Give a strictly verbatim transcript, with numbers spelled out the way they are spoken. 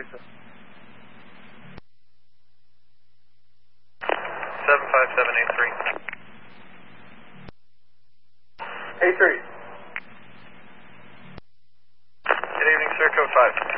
you, sir. seven five seven eight three. eight three. Good evening, sir. Code five.